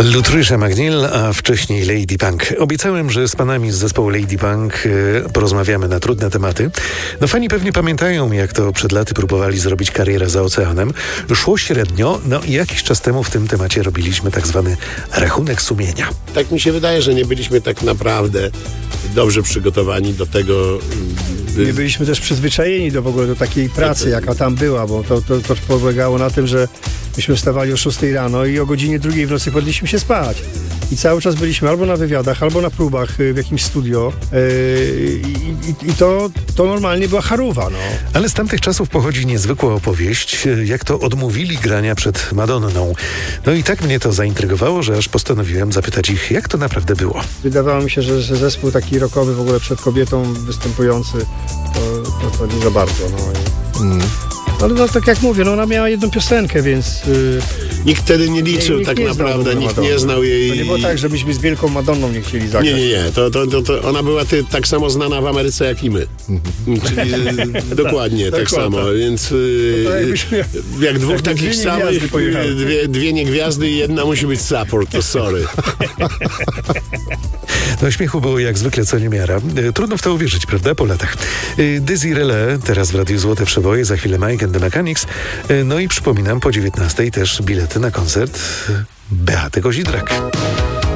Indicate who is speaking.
Speaker 1: Lutrysza McNeil, a wcześniej Lady Punk. Obiecałem, że z panami z zespołu Lady Punk porozmawiamy na trudne tematy. No fani pewnie pamiętają, jak to przed laty próbowali zrobić karierę za oceanem. Szło średnio, no i jakiś czas temu w tym temacie robiliśmy tak zwany rachunek sumienia.
Speaker 2: Tak mi się wydaje, że nie byliśmy tak naprawdę dobrze przygotowani do tego.
Speaker 3: Nie byliśmy też przyzwyczajeni w ogóle do takiej pracy, jaka tam była, bo to polegało na tym, że myśmy wstawali o 6 rano i o godzinie 2 w nocy kładliśmy się spać. I cały czas byliśmy albo na wywiadach, albo na próbach w jakimś studio. I to normalnie była charówa. No.
Speaker 1: Ale z tamtych czasów pochodzi niezwykła opowieść, jak to odmówili grania przed Madonną. No i tak mnie to zaintrygowało, że aż postanowiłem zapytać ich, jak to naprawdę było.
Speaker 3: Wydawało mi się, że zespół taki rockowy w ogóle przed kobietą występujący, to nie za bardzo. Ale no, tak jak mówię, ona miała jedną piosenkę, więc...
Speaker 2: Nikt wtedy nie liczył
Speaker 3: nikt
Speaker 2: tak
Speaker 3: nie
Speaker 2: naprawdę, nikt nie znał jej...
Speaker 3: To nie było tak, żebyśmy z Wielką Madonną nie chcieli zagrać.
Speaker 2: Nie. To ona była tak samo znana w Ameryce, jak i my. Czyli dokładnie tak samo, więc jak dwóch takich samych, dwie niegwiazdy i jedna musi być support, to sorry.
Speaker 1: No śmiechu było jak zwykle co niemiara. Trudno w to uwierzyć, prawda, po latach. Dizzy Relais, teraz w Radiu Złote Przeboje, za chwilę Mike and the Mechanics. No i przypominam, po 19:00 też bilety na koncert Beaty Kozidrak.